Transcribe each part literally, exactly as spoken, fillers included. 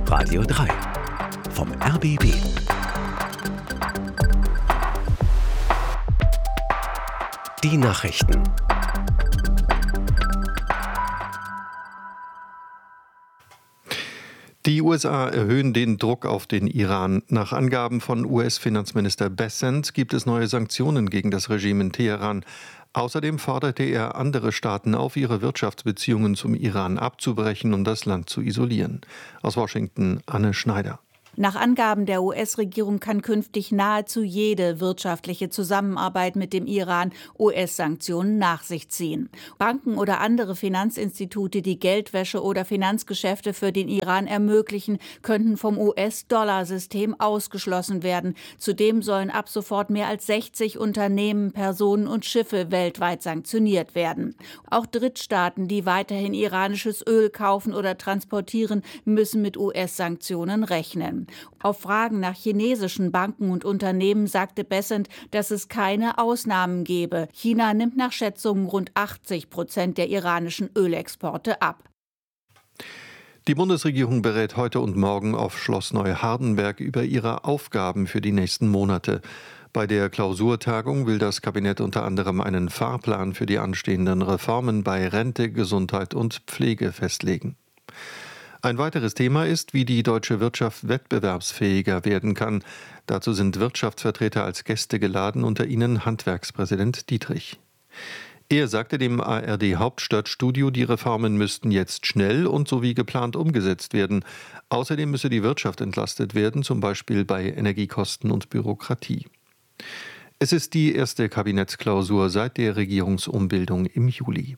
Radio drei vom R B B. Die Nachrichten. Die U S A erhöhen den Druck auf den Iran. Nach Angaben von U S-Finanzminister Bessent gibt es neue Sanktionen gegen das Regime in Teheran. Außerdem forderte er andere Staaten auf, ihre Wirtschaftsbeziehungen zum Iran abzubrechen und das Land zu isolieren. Aus Washington Anne Schneider. Nach Angaben der U S-Regierung kann künftig nahezu jede wirtschaftliche Zusammenarbeit mit dem Iran U S-Sanktionen nach sich ziehen. Banken oder andere Finanzinstitute, die Geldwäsche oder Finanzgeschäfte für den Iran ermöglichen, könnten vom U S-Dollar-System ausgeschlossen werden. Zudem sollen ab sofort mehr als sechzig Unternehmen, Personen und Schiffe weltweit sanktioniert werden. Auch Drittstaaten, die weiterhin iranisches Öl kaufen oder transportieren, müssen mit U S-Sanktionen rechnen. Auf Fragen nach chinesischen Banken und Unternehmen sagte Bessent, dass es keine Ausnahmen gebe. China nimmt nach Schätzungen rund achtzig Prozent der iranischen Ölexporte ab. Die Bundesregierung berät heute und morgen auf Schloss Neuhardenberg über ihre Aufgaben für die nächsten Monate. Bei der Klausurtagung will das Kabinett unter anderem einen Fahrplan für die anstehenden Reformen bei Rente, Gesundheit und Pflege festlegen. Ein weiteres Thema ist, wie die deutsche Wirtschaft wettbewerbsfähiger werden kann. Dazu sind Wirtschaftsvertreter als Gäste geladen, unter ihnen Handwerkspräsident Dietrich. Er sagte dem A R D-Hauptstadtstudio, die Reformen müssten jetzt schnell und so wie geplant umgesetzt werden. Außerdem müsse die Wirtschaft entlastet werden, zum Beispiel bei Energiekosten und Bürokratie. Es ist die erste Kabinettsklausur seit der Regierungsumbildung im Juli.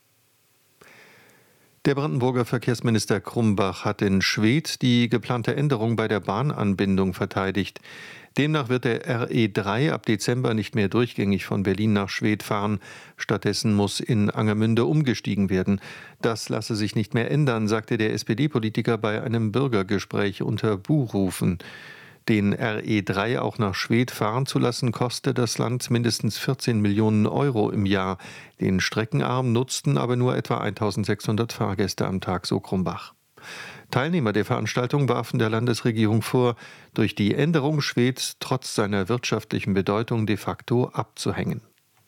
Der Brandenburger Verkehrsminister Krumbach hat in Schwedt die geplante Änderung bei der Bahnanbindung verteidigt. Demnach wird der R E drei ab Dezember nicht mehr durchgängig von Berlin nach Schwedt fahren. Stattdessen muss in Angermünde umgestiegen werden. Das lasse sich nicht mehr ändern, sagte der S P D-Politiker bei einem Bürgergespräch unter Buhrufen. Den R E drei auch nach Schwedt fahren zu lassen, kostet das Land mindestens vierzehn Millionen Euro im Jahr. Den Streckenarm nutzten aber nur etwa eintausendsechshundert Fahrgäste am Tag, so Krumbach. Teilnehmer der Veranstaltung warfen der Landesregierung vor, durch die Änderung Schwedt trotz seiner wirtschaftlichen Bedeutung de facto abzuhängen.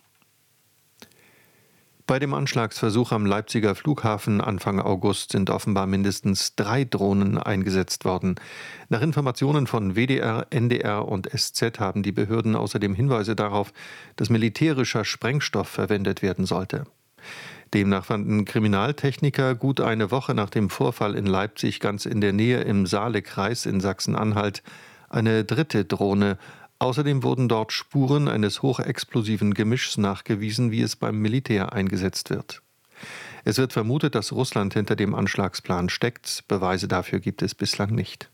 Bei dem Anschlagsversuch am Leipziger Flughafen Anfang August sind offenbar mindestens drei Drohnen eingesetzt worden. Nach Informationen von W D R, N D R und S Z haben die Behörden außerdem Hinweise darauf, dass militärischer Sprengstoff verwendet werden sollte. Demnach fanden Kriminaltechniker gut eine Woche nach dem Vorfall in Leipzig ganz in der Nähe im Saalekreis in Sachsen-Anhalt eine dritte Drohne. Außerdem wurden dort Spuren eines hochexplosiven Gemischs nachgewiesen, wie es beim Militär eingesetzt wird. Es wird vermutet, dass Russland hinter dem Anschlagsplan steckt. Beweise dafür gibt es bislang nicht.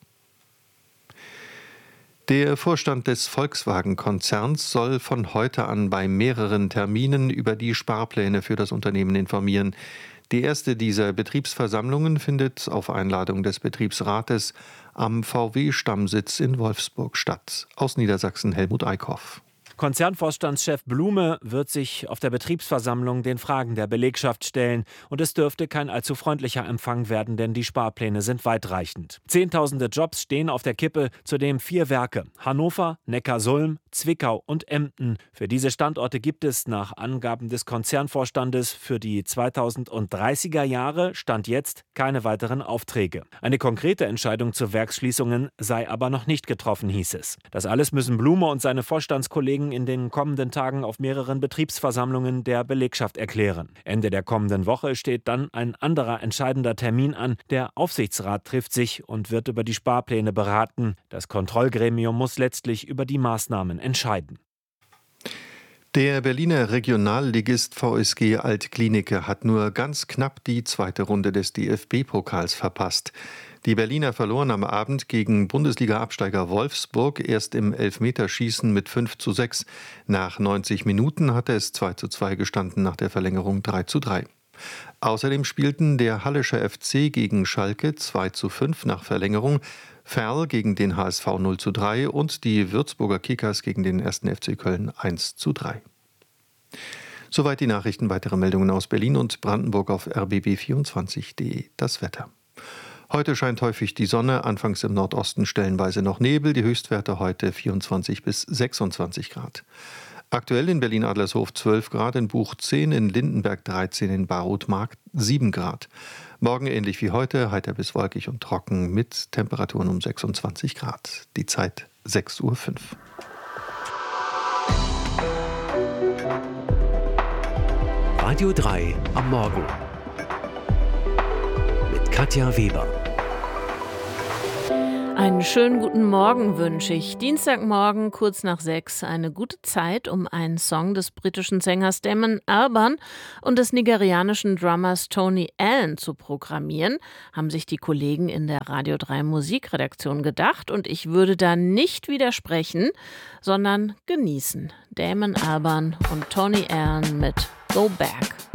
Der Vorstand des Volkswagen-Konzerns soll von heute an bei mehreren Terminen über die Sparpläne für das Unternehmen informieren. Die erste dieser Betriebsversammlungen findet auf Einladung des Betriebsrates am V W-Stammsitz in Wolfsburg statt. Aus Niedersachsen Helmut Eickhoff. Konzernvorstandschef Blume wird sich auf der Betriebsversammlung den Fragen der Belegschaft stellen. Und es dürfte kein allzu freundlicher Empfang werden, denn die Sparpläne sind weitreichend. Zehntausende Jobs stehen auf der Kippe, zudem vier Werke: Hannover, Neckarsulm, Zwickau und Emden. Für diese Standorte gibt es nach Angaben des Konzernvorstandes für die zweitausenddreißiger Jahre Stand jetzt keine weiteren Aufträge. Eine konkrete Entscheidung zu Werksschließungen sei aber noch nicht getroffen, hieß es. Das alles müssen Blume und seine Vorstandskollegen in den kommenden Tagen auf mehreren Betriebsversammlungen der Belegschaft erklären. Ende der kommenden Woche steht dann ein anderer entscheidender Termin an. Der Aufsichtsrat trifft sich und wird über die Sparpläne beraten. Das Kontrollgremium muss letztlich über die Maßnahmen entscheiden. Der Berliner Regionalligist V S G Altklinike hat nur ganz knapp die zweite Runde des D F B-Pokals verpasst. Die Berliner verloren am Abend gegen Bundesliga-Absteiger Wolfsburg erst im Elfmeterschießen mit fünf zu sechs. Nach neunzig Minuten hatte es zwei zu zwei gestanden, nach der Verlängerung drei zu drei. Außerdem spielten der Hallischer F C gegen Schalke zwei zu fünf nach Verlängerung, Verl gegen den H S V null zu drei und die Würzburger Kickers gegen den ersten F C Köln eins zu drei. Soweit die Nachrichten. Weitere Meldungen aus Berlin und Brandenburg auf r b b vierundzwanzig punkt d e. Das Wetter. Heute scheint häufig die Sonne, anfangs im Nordosten stellenweise noch Nebel. Die Höchstwerte heute vierundzwanzig bis sechsundzwanzig Grad. Aktuell in Berlin-Adlershof zwölf Grad, in Buch zehn, in Lindenberg dreizehn, in Barrothmarkt sieben Grad. Morgen ähnlich wie heute, heiter bis wolkig und trocken mit Temperaturen um sechsundzwanzig Grad. Die Zeit sechs Uhr fünf. Radio drei am Morgen mit Katja Weber. Einen schönen guten Morgen wünsche ich. Dienstagmorgen, kurz nach sechs, eine gute Zeit, um einen Song des britischen Sängers Damon Albarn und des nigerianischen Drummers Tony Allen zu programmieren, haben sich die Kollegen in der Radio drei Musikredaktion gedacht, und ich würde da nicht widersprechen, sondern genießen. Damon Albarn und Tony Allen mit Go Back.